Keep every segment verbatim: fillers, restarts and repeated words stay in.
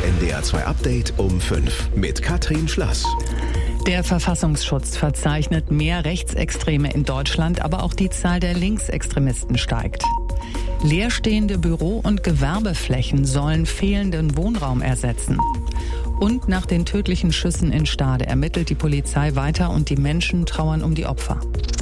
N D R zwei Update um fünf mit Katrin Schlass. Der Verfassungsschutz verzeichnet mehr Rechtsextreme in Deutschland, aber auch die Zahl der Linksextremisten steigt. Leerstehende Büro- und Gewerbeflächen sollen fehlenden Wohnraum ersetzen. Und nach den tödlichen Schüssen in Stade ermittelt die Polizei weiter und die Menschen trauern um die Opfer.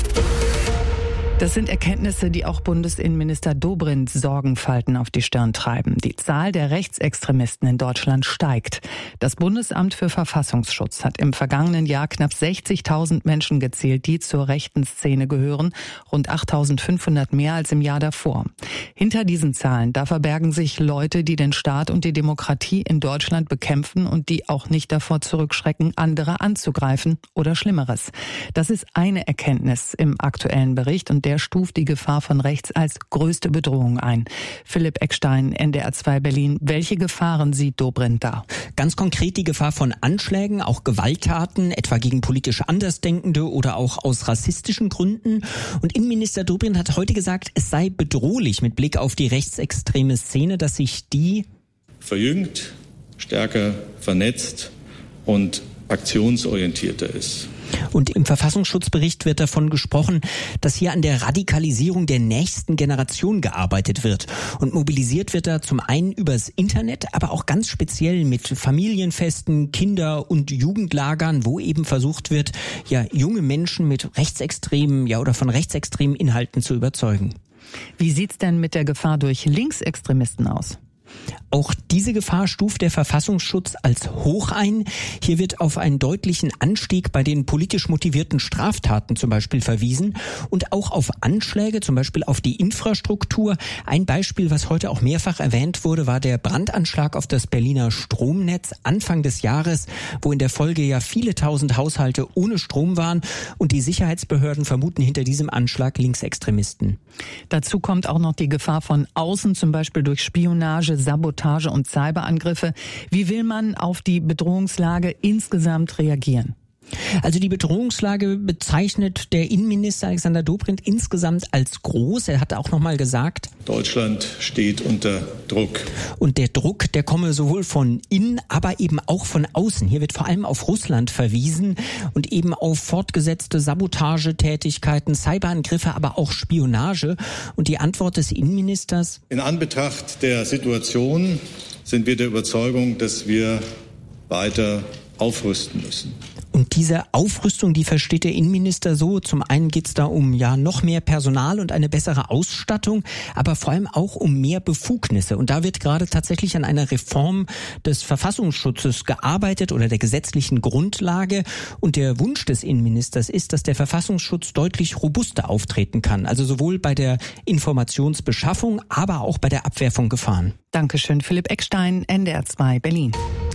Das sind Erkenntnisse, die auch Bundesinnenminister Dobrindt Sorgenfalten auf die Stirn treiben. Die Zahl der Rechtsextremisten in Deutschland steigt. Das Bundesamt für Verfassungsschutz hat im vergangenen Jahr knapp sechzigtausend Menschen gezählt, die zur rechten Szene gehören, rund achttausendfünfhundert mehr als im Jahr davor. Hinter diesen Zahlen, da verbergen sich Leute, die den Staat und die Demokratie in Deutschland bekämpfen und die auch nicht davor zurückschrecken, andere anzugreifen oder Schlimmeres. Das ist eine Erkenntnis im aktuellen Bericht und der stuft die Gefahr von rechts als größte Bedrohung ein. Philipp Eckstein, N D R zwei Berlin. Welche Gefahren sieht Dobrindt da? Ganz konkret die Gefahr von Anschlägen, auch Gewalttaten, etwa gegen politisch Andersdenkende oder auch aus rassistischen Gründen. Und Innenminister Dobrindt hat heute gesagt, es sei bedrohlich mit Blick auf die rechtsextreme Szene, dass sich die verjüngt, stärker vernetzt und aktionsorientierter ist. Und im Verfassungsschutzbericht wird davon gesprochen, dass hier an der Radikalisierung der nächsten Generation gearbeitet wird. Und mobilisiert wird da zum einen übers Internet, aber auch ganz speziell mit Familienfesten, Kinder- und Jugendlagern, wo eben versucht wird, ja, junge Menschen mit rechtsextremen, ja, oder von rechtsextremen Inhalten zu überzeugen. Wie sieht's denn mit der Gefahr durch Linksextremisten aus? Auch diese Gefahr stuft der Verfassungsschutz als hoch ein. Hier wird auf einen deutlichen Anstieg bei den politisch motivierten Straftaten zum Beispiel verwiesen und auch auf Anschläge, zum Beispiel auf die Infrastruktur. Ein Beispiel, was heute auch mehrfach erwähnt wurde, war der Brandanschlag auf das Berliner Stromnetz Anfang des Jahres, wo in der Folge ja viele tausend Haushalte ohne Strom waren und die Sicherheitsbehörden vermuten hinter diesem Anschlag Linksextremisten. Dazu kommt auch noch die Gefahr von außen, zum Beispiel durch Spionage, Sabotage und Cyberangriffe. Wie will man auf die Bedrohungslage insgesamt reagieren? Also die Bedrohungslage bezeichnet der Innenminister Alexander Dobrindt insgesamt als groß. Er hat auch noch mal gesagt, Deutschland steht unter Druck. Und der Druck, der komme sowohl von innen, aber eben auch von außen. Hier wird vor allem auf Russland verwiesen und eben auf fortgesetzte Sabotagetätigkeiten, Cyberangriffe, aber auch Spionage. Und die Antwort des Innenministers: In Anbetracht der Situation sind wir der Überzeugung, dass wir weiter aufrüsten müssen. Und diese Aufrüstung, die versteht der Innenminister so. Zum einen geht es da um ja noch mehr Personal und eine bessere Ausstattung, aber vor allem auch um mehr Befugnisse. Und da wird gerade tatsächlich an einer Reform des Verfassungsschutzes gearbeitet oder der gesetzlichen Grundlage. Und der Wunsch des Innenministers ist, dass der Verfassungsschutz deutlich robuster auftreten kann. Also sowohl bei der Informationsbeschaffung, aber auch bei der Abwehr von Gefahren. Dankeschön, Philipp Eckstein, N D R zwei Berlin.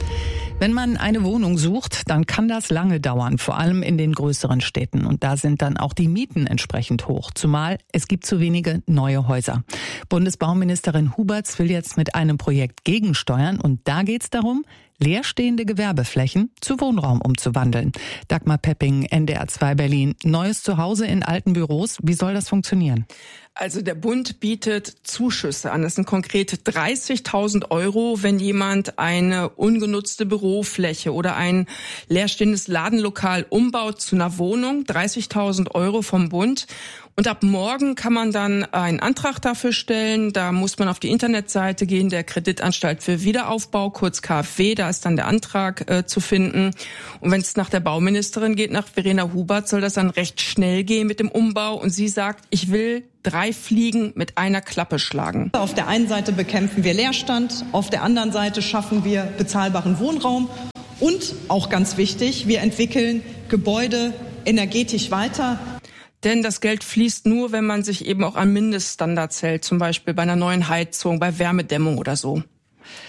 Wenn man eine Wohnung sucht, dann kann das lange dauern, vor allem in den größeren Städten. Und da sind dann auch die Mieten entsprechend hoch, zumal es gibt zu wenige neue Häuser. Bundesbauministerin Huberts will jetzt mit einem Projekt gegensteuern und da geht es darum, leerstehende Gewerbeflächen zu Wohnraum umzuwandeln. Dagmar Pepping, N D R zwei Berlin. Neues Zuhause in alten Büros, wie soll das funktionieren? Also der Bund bietet Zuschüsse an. Das sind konkret dreißigtausend Euro, wenn jemand eine ungenutzte Bürofläche oder ein leerstehendes Ladenlokal umbaut zu einer Wohnung. dreißigtausend Euro vom Bund. Und ab morgen kann man dann einen Antrag dafür stellen. Da muss man auf die Internetseite gehen, der Kreditanstalt für Wiederaufbau, kurz K f W. Da ist dann der Antrag äh, zu finden. Und wenn es nach der Bauministerin geht, nach Verena Hubert, soll das dann recht schnell gehen mit dem Umbau. Und sie sagt, ich will drei Fliegen mit einer Klappe schlagen. Auf der einen Seite bekämpfen wir Leerstand, auf der anderen Seite schaffen wir bezahlbaren Wohnraum. Und auch ganz wichtig, wir entwickeln Gebäude energetisch weiter. Denn das Geld fließt nur, wenn man sich eben auch an Mindeststandards hält, zum Beispiel bei einer neuen Heizung, bei Wärmedämmung oder so.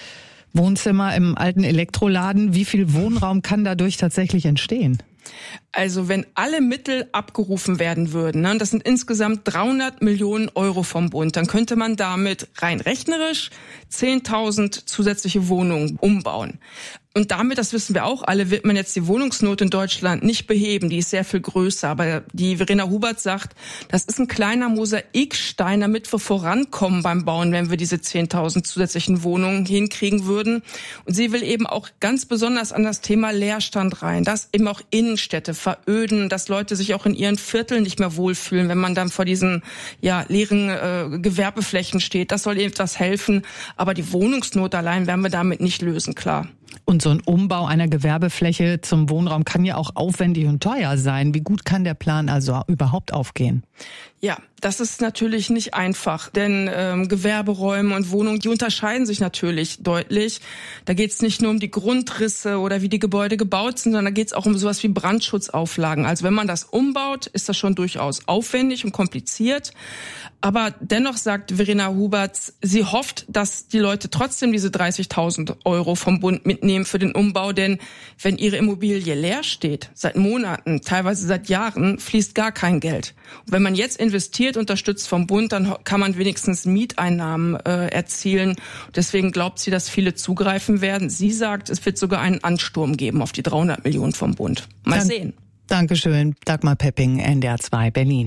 Wohnzimmer im alten Elektroladen, wie viel Wohnraum kann dadurch tatsächlich entstehen? Also wenn alle Mittel abgerufen werden würden, ne, das sind insgesamt dreihundert Millionen Euro vom Bund, dann könnte man damit rein rechnerisch zehntausend zusätzliche Wohnungen umbauen. Und damit, das wissen wir auch alle, wird man jetzt die Wohnungsnot in Deutschland nicht beheben. Die ist sehr viel größer. Aber die Verena Hubert sagt, das ist ein kleiner Mosaikstein, damit wir vorankommen beim Bauen, wenn wir diese zehntausend zusätzlichen Wohnungen hinkriegen würden. Und sie will eben auch ganz besonders an das Thema Leerstand rein, dass eben auch Innenstädte veröden, dass Leute sich auch in ihren Vierteln nicht mehr wohlfühlen, wenn man dann vor diesen ja leeren äh, Gewerbeflächen steht. Das soll etwas helfen. Aber die Wohnungsnot allein werden wir damit nicht lösen, klar. Und so ein Umbau einer Gewerbefläche zum Wohnraum kann ja auch aufwendig und teuer sein. Wie gut kann der Plan also überhaupt aufgehen? Ja, das ist natürlich nicht einfach, denn ähm, Gewerberäume und Wohnungen, die unterscheiden sich natürlich deutlich. Da geht es nicht nur um die Grundrisse oder wie die Gebäude gebaut sind, sondern da geht es auch um sowas wie Brandschutzauflagen. Also wenn man das umbaut, ist das schon durchaus aufwendig und kompliziert. Aber dennoch sagt Verena Hubert, sie hofft, dass die Leute trotzdem diese dreißigtausend Euro vom Bund mitnehmen für den Umbau. Denn wenn ihre Immobilie leer steht, seit Monaten, teilweise seit Jahren, fließt gar kein Geld. Und wenn man jetzt investiert, unterstützt vom Bund, dann kann man wenigstens Mieteinnahmen äh, erzielen. Deswegen glaubt sie, dass viele zugreifen werden. Sie sagt, es wird sogar einen Ansturm geben auf die dreihundert Millionen vom Bund. Mal Dank, sehen. Dankeschön, Dagmar Pepping, N D R zwei Berlin.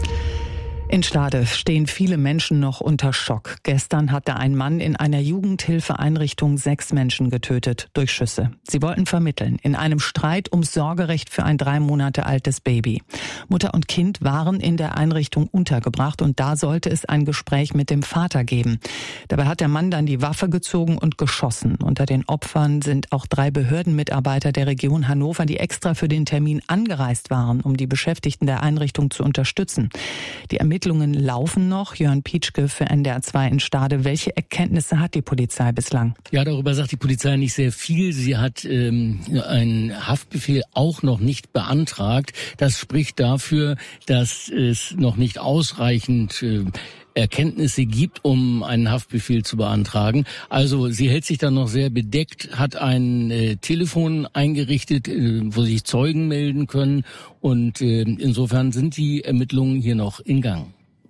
In Stade stehen viele Menschen noch unter Schock. Gestern hatte ein Mann in einer Jugendhilfeeinrichtung sechs Menschen getötet durch Schüsse. Sie wollten vermitteln in einem Streit ums Sorgerecht für ein drei Monate altes Baby. Mutter und Kind waren in der Einrichtung untergebracht und da sollte es ein Gespräch mit dem Vater geben. Dabei hat der Mann dann die Waffe gezogen und geschossen. Unter den Opfern sind auch drei Behördenmitarbeiter der Region Hannover, die extra für den Termin angereist waren, um die Beschäftigten der Einrichtung zu unterstützen. Die Ermittlungen Ermittlungen laufen noch. Jörn Pietschke für N D R zwei in Stade. Welche Erkenntnisse hat die Polizei bislang? Ja, darüber sagt die Polizei nicht sehr viel. Sie hat ähm, einen Haftbefehl auch noch nicht beantragt. Das spricht dafür, dass es noch nicht ausreichend äh, Erkenntnisse gibt, um einen Haftbefehl zu beantragen. Also sie hält sich dann noch sehr bedeckt, hat ein äh, Telefon eingerichtet, äh, wo sich Zeugen melden können und äh, insofern sind die Ermittlungen hier noch in Gang.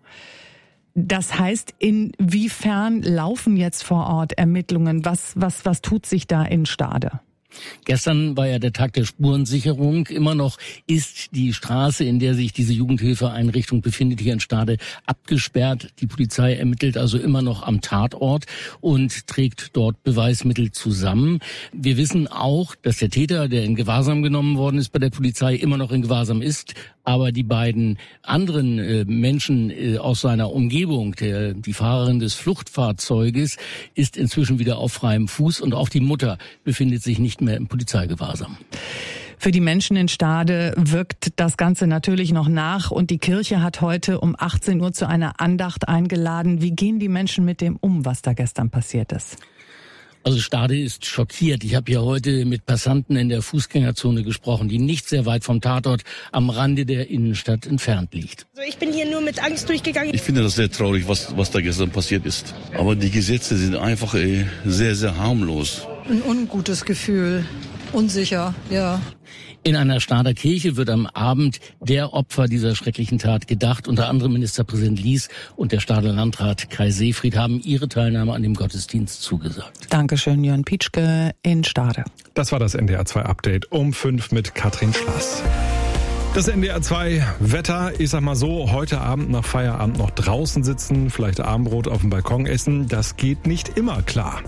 Das heißt, inwiefern laufen jetzt vor Ort Ermittlungen? Was, was, was tut sich da in Stade? Gestern war ja der Tag der Spurensicherung. Immer noch ist die Straße, in der sich diese Jugendhilfeeinrichtung befindet, hier in Stade, abgesperrt. Die Polizei ermittelt also immer noch am Tatort und trägt dort Beweismittel zusammen. Wir wissen auch, dass der Täter, der in Gewahrsam genommen worden ist bei der Polizei, immer noch in Gewahrsam ist. Aber die beiden anderen äh, Menschen äh, aus seiner Umgebung, der, die Fahrerin des Fluchtfahrzeuges, ist inzwischen wieder auf freiem Fuß und auch die Mutter befindet sich nicht mehr im Polizeigewahrsam. Für die Menschen in Stade wirkt das Ganze natürlich noch nach und die Kirche hat heute um achtzehn Uhr zu einer Andacht eingeladen. Wie gehen die Menschen mit dem um, was da gestern passiert ist? Also Stade ist schockiert. Ich habe ja heute mit Passanten in der Fußgängerzone gesprochen, die nicht sehr weit vom Tatort am Rande der Innenstadt entfernt liegt. Also ich bin hier nur mit Angst durchgegangen. Ich finde das sehr traurig, was, was da gestern passiert ist. Aber die Gesetze sind einfach ey, sehr, sehr harmlos. Ein ungutes Gefühl, unsicher, ja. In einer Stader Kirche wird am Abend der Opfer dieser schrecklichen Tat gedacht. Unter anderem Ministerpräsident Lies und der Stader Landrat Kai Seefried haben ihre Teilnahme an dem Gottesdienst zugesagt. Dankeschön, Jörn Pietschke in Stade. Das war das N D R zwei Update um fünf mit Katrin Schlass. Das N D R zwei Wetter, ich sag mal so, heute Abend nach Feierabend noch draußen sitzen, vielleicht Abendbrot auf dem Balkon essen, das geht nicht immer klar.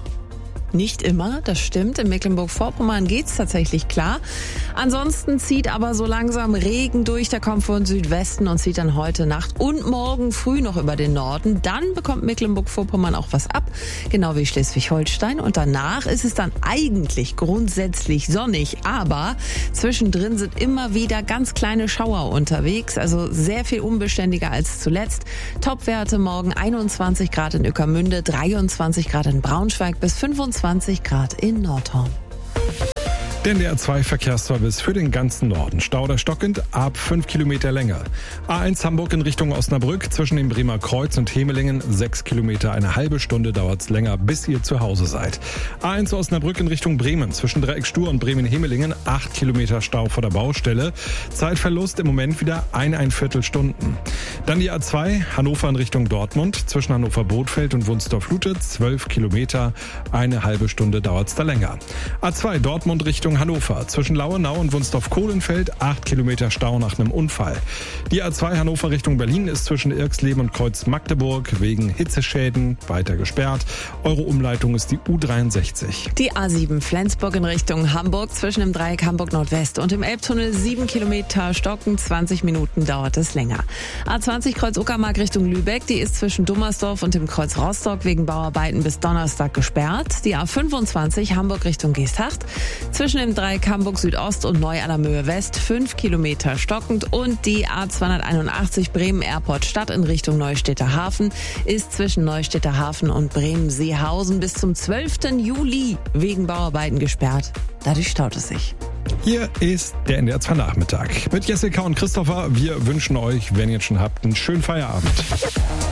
Nicht immer, das stimmt. In Mecklenburg-Vorpommern geht's tatsächlich klar. Ansonsten zieht aber so langsam Regen durch. Der kommt von Südwesten und zieht dann heute Nacht und morgen früh noch über den Norden. Dann bekommt Mecklenburg-Vorpommern auch was ab, genau wie Schleswig-Holstein. Und danach ist es dann eigentlich grundsätzlich sonnig. Aber zwischendrin sind immer wieder ganz kleine Schauer unterwegs. Also sehr viel unbeständiger als zuletzt. Topwerte morgen einundzwanzig Grad in Ueckermünde, dreiundzwanzig Grad in Braunschweig bis fünfundzwanzig Grad in Nordhorn. Der N D R zwei Verkehrsservice für den ganzen Norden. Stauder stockend ab fünf Kilometer Länge. A eins Hamburg in Richtung Osnabrück zwischen dem Bremer Kreuz und Hemelingen sechs Kilometer. Eine halbe Stunde dauert es länger, bis ihr zu Hause seid. A eins Osnabrück in Richtung Bremen zwischen Dreieck Stur und Bremen-Hemelingen acht Kilometer Stau vor der Baustelle. Zeitverlust im Moment wieder eineinviertel Stunden. Dann die A zwei Hannover in Richtung Dortmund zwischen Hannover-Bothfeld und Wunstorf-Lute zwölf Kilometer. Eine halbe Stunde dauert es da länger. A zwei Dortmund Richtung Hannover zwischen Lauenau und Wunstorf-Kohlenfeld acht Kilometer Stau nach einem Unfall. Die A zwei Hannover Richtung Berlin ist zwischen Irxleben und Kreuz Magdeburg wegen Hitzeschäden weiter gesperrt. Eure Umleitung ist die U dreiundsechzig. Die A sieben Flensburg in Richtung Hamburg zwischen dem Dreieck Hamburg Nordwest und dem Elbtunnel sieben Kilometer stocken, zwanzig Minuten dauert es länger. A zwanzig Kreuz Uckermark Richtung Lübeck, die ist zwischen Dummersdorf und dem Kreuz Rostock wegen Bauarbeiten bis Donnerstag gesperrt. Die A fünfundzwanzig Hamburg Richtung Geesthacht zwischen dem Dreieck Hamburg Südost und Neu-Allermöhe West fünf Kilometer stockend und die A zweihunderteinundachtzig Bremen Airport Stadt in Richtung Neustädter Hafen ist zwischen Neustädter Hafen und Bremen-Seehausen bis zum zwölften Juli wegen Bauarbeiten gesperrt. Dadurch staut es sich. Hier ist der N D R zwei Nachmittag mit Jessica und Christopher. Wir wünschen euch, wenn ihr jetzt schon habt, einen schönen Feierabend.